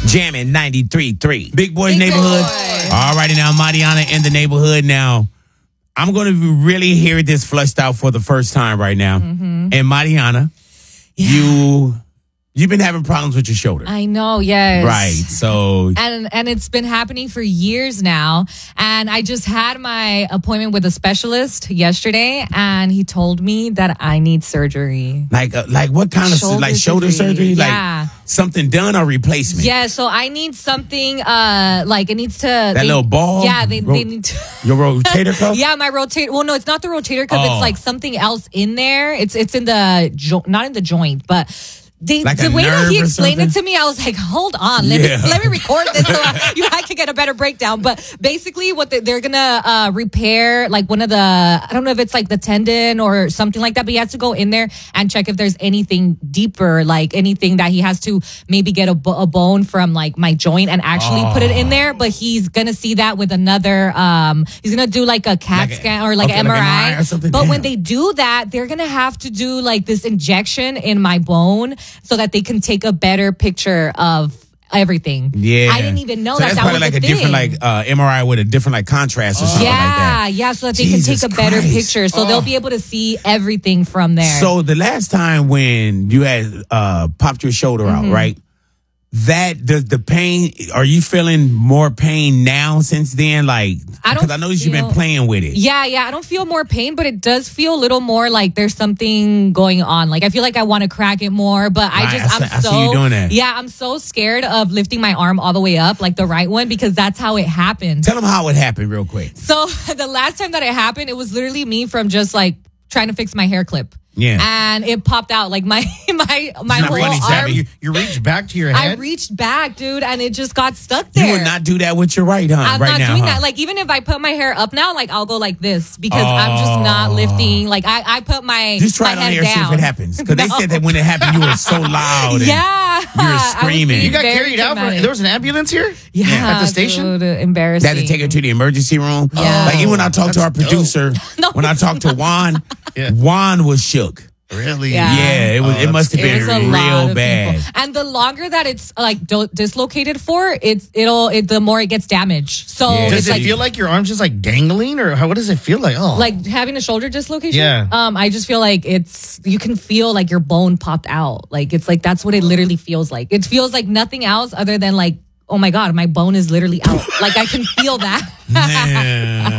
Jamming 93.3. Big Boy's Big Neighborhood. Boy. All righty now, Mariana in the neighborhood now. I'm going to really hear this flushed out for the first time right now. Mm-hmm. And Mariana, you've been having problems with your shoulder. I know, yes. Right. So And it's been happening for years now. And I just had my appointment with a specialist yesterday, and he told me that I need surgery. like what kind of shoulder surgery? Yeah. Like something done or replacement? Yeah, so I need something like it needs to That little ball? Yeah, they need to Your rotator cuff? Yeah, my rotator. Well, no, it's not the rotator cuff. Oh. It's like something else in there. It's in the not in the joint, but the way that he explained it to me, I was like, hold on, let me record this so I can get a better breakdown. But basically, what they're gonna repair, like one of the, I don't know if it's like the tendon or something like that, but he has to go in there and check if there's anything deeper, like anything that he has to maybe get a bone from like my joint and actually put it in there. But he's gonna see that with another, he's gonna do like a CAT scan or like MRI. Like MRI or something. But when they do that, they're gonna have to do like this injection in my bone, so that they can take a better picture of everything. Yeah. I didn't even know so that that's was like a a thing. different MRI with a different contrast or something like that. Yeah, so that they Jesus can take a better Christ. picture. So they'll be able to see everything from there. So the last time when you had popped your shoulder out, right? That the pain, are you feeling more pain now since then? Like, because I noticed you've been playing with it. Yeah, I don't feel more pain, but it does feel a little more like there's something going on. Like I feel like I want to crack it more, but I see you doing that. Yeah, I'm so scared of lifting my arm all the way up, like the right one, because that's how it happened. Tell them how it happened real quick. So the last time that it happened, it was literally me from just like trying to fix my hair clip. Yeah. And it popped out like my whole arm. You reached back to your head? I reached back, dude, and it just got stuck there. You would not do that with your right hand I'm right not now, doing huh? that. Like even if I put my hair up now, like I'll go like this because I'm just not lifting. Like I put my Just try it my on head here, see if down. it happens. Because they said that when it happened, you were so loud. And Yeah. you were screaming. You got Very carried out. dramatic. There was an ambulance here? Yeah, At the station? dude, embarrassing. They had to take her to the emergency room. Yeah. Like even when I talked to our That's producer, No. when I talked to Juan, Yeah. Juan was shook. Really? Yeah. Yeah, it was. It must have It been was a lot real of bad. people. And the longer that it's like dislocated for, the more it gets damaged. So Yeah. it's Does it like feel like your arm's just like dangling, or what does it feel like? Oh, like having a shoulder dislocation. Yeah. I just feel like you can feel like your bone popped out. Like it's like that's what it literally feels like. It feels like nothing else other than like, oh my God, my bone is literally out. Like I can feel that. Man.